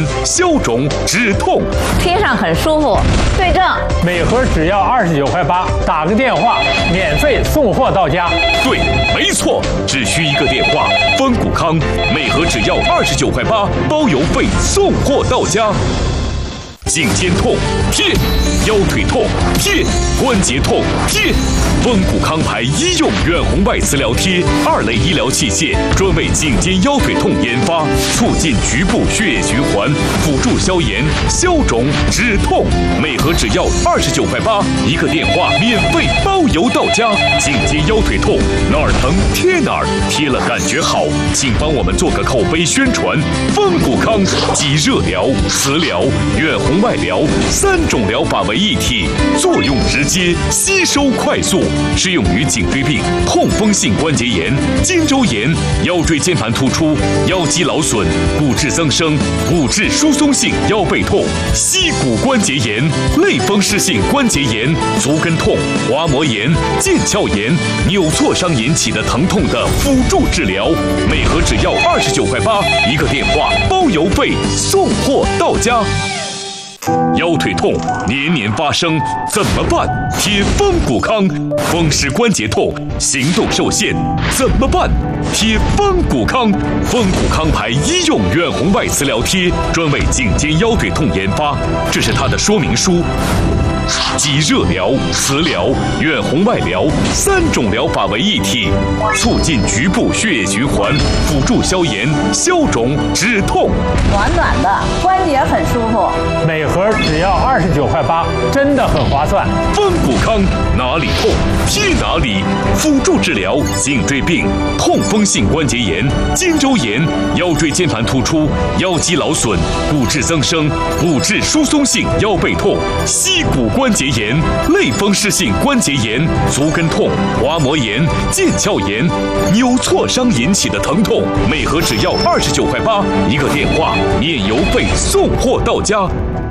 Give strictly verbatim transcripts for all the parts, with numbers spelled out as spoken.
消肿止痛。 贴上很舒服，对症。 每盒只要二十九块八，打个电话，免费送货到家。 对，没错，只需一个电话，丰谷康每盒只要二十九块八，包邮费送货到家。颈肩痛贴，腰腿痛贴，关节痛贴。丰谷康牌医用远红外磁疗贴，二类医疗器械，专为颈肩腰腿痛研发，促进局部血液循环，辅助消炎、消肿、止痛。每盒只要二十九块八，一个电话免费包邮到家。颈肩腰腿痛哪儿疼贴哪儿，贴了感觉好，请帮我们做个口碑宣传。丰谷康集热疗、磁疗、远红外疗三种疗法为一体，作用直接，吸收快速，适用于颈椎病、痛风性关节炎、肩周炎、腰椎间盘突出、腰肌劳损、骨质增生、骨质疏松性腰背痛、膝骨关节炎、类风湿性关节炎、足跟痛、滑膜炎、腱鞘炎、扭挫伤引起的疼痛的辅助治疗。每盒只要二十九块八，一个电话包邮费送货到家。腰腿痛年年发生怎么办？贴丰谷康。风湿关节痛行动受限怎么办？贴丰谷康。丰谷康牌医用远红外磁疗贴，专为颈肩腰腿痛研发，这是它的说明书。集热疗、磁疗、远红外疗三种疗法为一体，促进局部血液循环，辅助消炎、消肿、止痛。 暖暖的，关节很舒服。 每盒只要二十九块八，真的很划算。 丰谷康哪里痛贴哪里，辅助治疗颈椎病、痛风性关节炎、肩周炎、腰椎间盘突出、腰肌劳损、骨质增生、骨质疏松性腰背痛、膝骨关节炎、类风湿性关节炎、足跟痛、滑膜炎、腱鞘炎、扭挫伤引起的疼痛，每盒只要二十九块八，一个电话免邮费送货到家。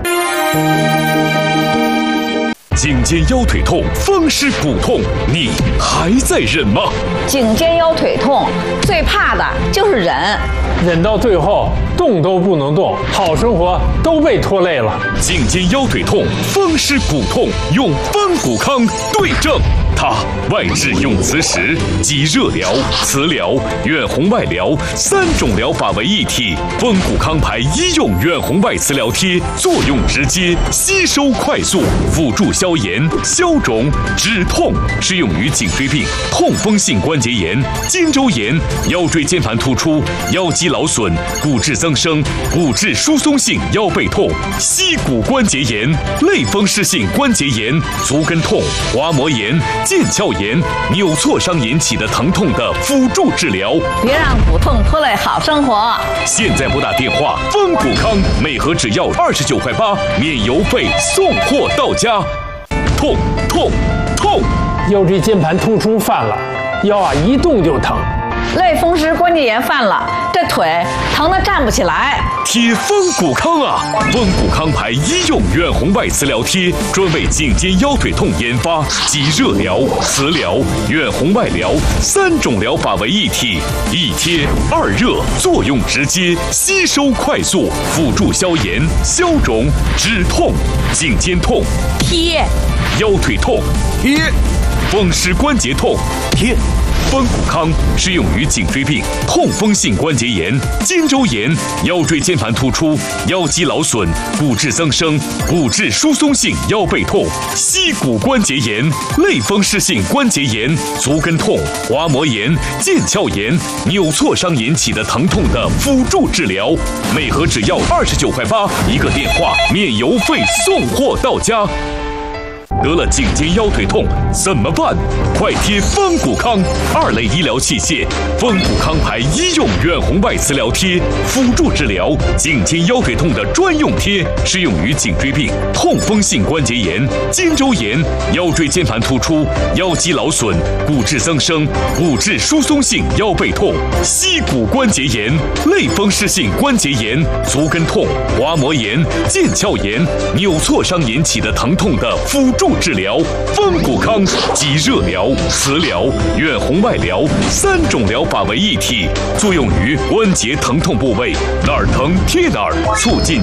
颈肩腰腿痛、风湿骨痛，你还在忍吗？ 颈肩腰腿痛最怕的就是忍， 忍到最后动都不能动，好生活都被拖累了。 颈肩腰腿痛、风湿骨痛，用丰谷康对症。它外治用磁石，集热疗、磁疗、远红外疗三种疗法为一体。丰谷康牌医用远红外磁疗贴，作用直接，吸收快速，辅助消炎、消肿、止痛，适用于颈椎病、痛风性关节炎、肩周炎、腰椎间盘突出、腰肌劳损、骨质增生、骨质疏松性腰背痛、膝骨关节炎、类风湿性关节炎、足跟痛、滑膜炎、腱鞘炎、扭挫伤引起的疼痛的辅助治疗。 别让骨痛拖累好生活。 现在拨打电话，丰谷康每盒只要二十九块八，免邮费送货到家。痛痛痛！ 腰椎间盘突出犯了，腰啊一动就疼。 类风湿关节炎犯了，这腿疼得站不起来。 贴丰谷康啊！丰谷康牌医用远红外磁疗贴，专为颈肩腰腿痛研发，集热疗、磁疗、远红外疗三种疗法为一体，一贴二热，作用直接，吸收快速，辅助消炎、消肿、止痛。颈肩痛贴， 腰腿痛贴，风湿关节痛贴。丰谷康适用于颈椎病、痛风性关节炎、肩周炎、腰椎间盘突出、腰肌劳损、骨质增生、骨质疏松性腰背痛、膝骨关节炎、类风湿性关节炎、足跟痛、滑膜炎、腱鞘炎、扭挫伤引起的疼痛的辅助治疗。每盒只要二十九块八，一个电话免邮费送货到家。得了颈肩腰腿痛怎么办？快贴丰谷康二类医疗器械，丰谷康牌医用远红外磁疗贴，辅助治疗颈肩腰腿痛的专用贴，适用于颈椎病、痛风性关节炎、肩周炎、腰椎间盘突出、腰肌劳损、骨质增生、骨质疏松性腰背痛、膝骨关节炎、类风湿性关节炎、足跟痛、滑膜炎、腱鞘炎、扭挫伤引起的疼痛的辅助治疗。丰谷康集热疗、磁疗、远红外疗三种疗法为一体，作用于关节疼痛部位，哪儿疼贴哪儿，促进